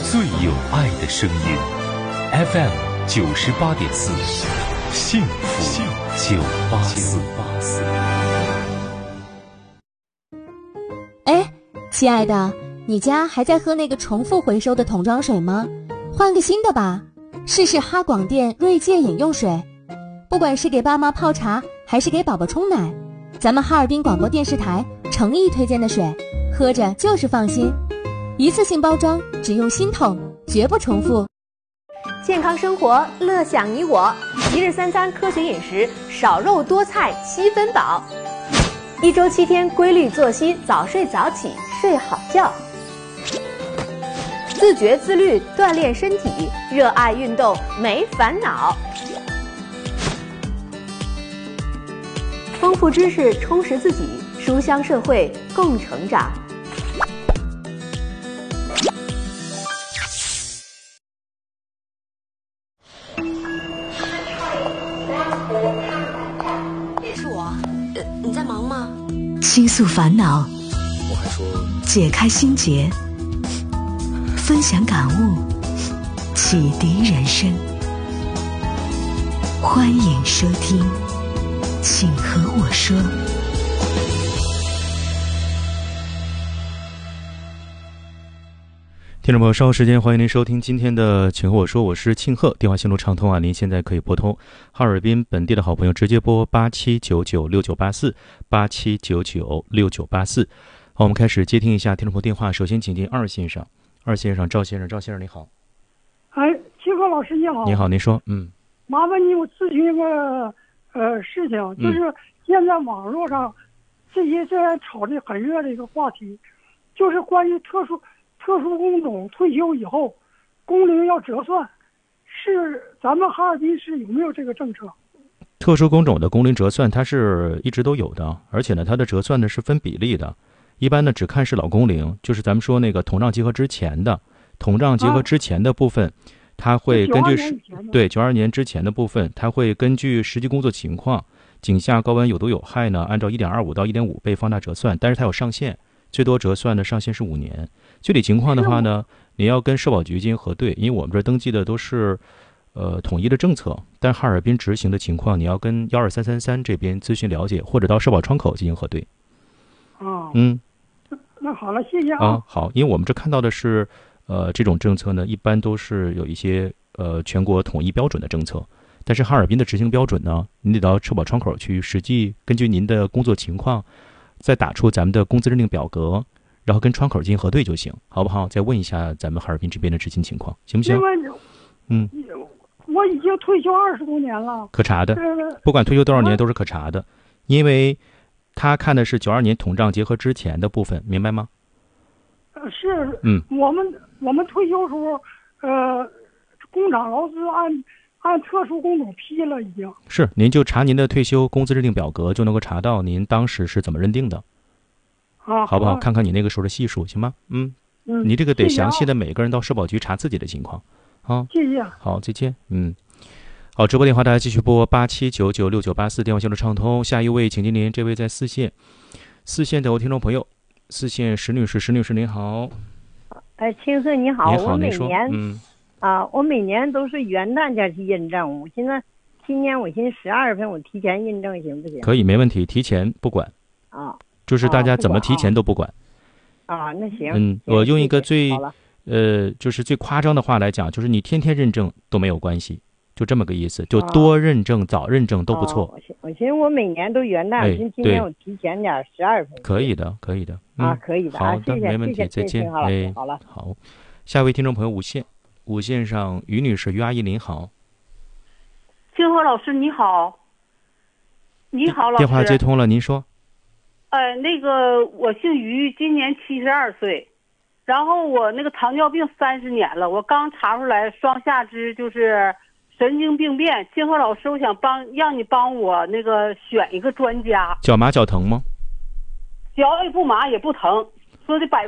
最有爱的声音 FM 98.4，幸福984。 哎，亲爱的，你家还在喝那个重复回收的桶装水吗？换个新的吧，试试哈广电锐界饮用水。不管是给爸妈泡茶，还是给宝宝冲奶，咱们哈尔滨广播电视台诚意推荐的水，喝着就是放心。一次性包装，只用新桶，绝不重复。 健康生活，乐享你我。一日三餐科学饮食，少肉多菜7分饱。1周7天规律作息，早睡早起，睡好觉。自觉自律锻炼身体，热爱运动没烦恼。丰富知识，充实自己，书香社会共成长。 是我，你在忙吗？ 倾诉烦恼， 我还说解开心结，分享感悟，启迪人生。欢迎收听，请和我说。 听众朋友，稍后时间欢迎您收听今天的请和我说，我是庆贺，电话线路畅通啊，您现在可以拨通哈尔滨本地的好朋友直接拨8799698487996984。好，我们开始接听一下听众朋友电话，首先请进2线上，赵先生你好。 哎，庆贺老师你好。 你好，您说。 麻烦你我咨询一个事情，就是现在网络上这些在炒的很热的一个话题，就是关于特殊工种退休以后工龄要折算，是咱们哈尔滨市有没有这个政策？ 特殊工种的工龄折算它是一直都有的，而且呢它的折算呢是分比例的，一般呢只看是老工龄，就是咱们说那个统账结合之前的部分，它会根据92年之前的部分，它会根据实际工作情况，井下高温有毒有害呢，按照1.25到1.5倍放大折算，但是它有上限，最多折算的上限是5年。具体情况的话呢，你要跟社保局进行核对，因为我们这登记的都是统一的政策，但哈尔滨执行的情况，你要跟12333这边咨询了解，或者到社保窗口进行核对。 那好了，谢谢啊。 好，因为我们这看到的是这种政策呢，一般都是有一些全国统一标准的政策，但是哈尔滨的执行标准呢，你得到社保窗口去实际根据您的工作情况，再打出咱们的工资认定表格，然后跟窗口进行核对就行，好不好？再问一下咱们哈尔滨这边的执行情况，行不行？ 我已经退休20多年了， 可查的，不管退休多少年都是可查的，因为他看的是92年统账结合之前的部分，明白吗？ 是，我们退休时候，工厂劳资按特殊工种批了，已经是，您就查您的退休工资认定表格，就能够查到您当时是怎么认定的，好不好？看看你那个时候的系数，行吗？你这个得详细的每个人到社保局查自己的情况， 谢谢。 好，再见。好，直播电话大家继续拨87996984，电话线路畅通。下一位，请经您，这位在4线的听众朋友，4线石女士您好。 庆贺你好，我每年我每年都是元旦假期认证，我现在今年我寻思12月份我提前认证行不行？ 可以，没问题，提前不管就是大家怎么提前都不管那行。 我用一个就是最夸张的话来讲，就是你天天认证都没有关系，就这么个意思，就多认证早认证都不错。 我寻思我每年都元旦，我寻思今年我提前点12月份。 可以的可以的好的，没问题，再见。 好了， 好，下一位听众朋友5线上于女士，于阿姨您好。 庆贺老师你好。你好，老师。 电话接通了，您说。 那个我姓于，今年72岁，然后我那个糖尿病30年了，我刚查出来双下肢就是神经病变。庆贺老师，我想让你帮我那个选一个专家。 脚麻脚疼吗？ 脚也不麻也不疼，说的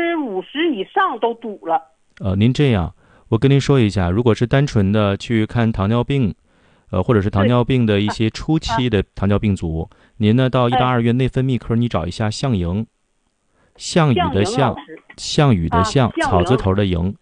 50%以上都堵了。 您这样，我跟您说一下，如果是单纯的去看糖尿病，或者是糖尿病的一些初期的糖尿病足，您呢到182院内分泌科，你找一下项营，项羽的项，草字头的营，